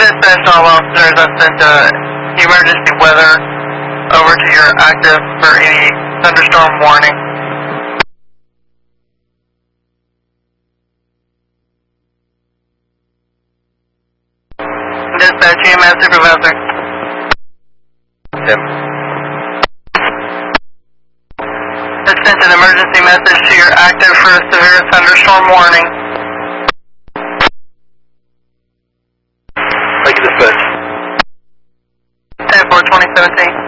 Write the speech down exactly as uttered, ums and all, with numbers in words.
Dispatch all officers, I sent uh, emergency weather over to your active for any thunderstorm warning. Dispatch, E M S supervisor. Tim. I sent an emergency message to your active for a severe thunderstorm warning. Thank you, Dispatch. ten four twenty seventeen.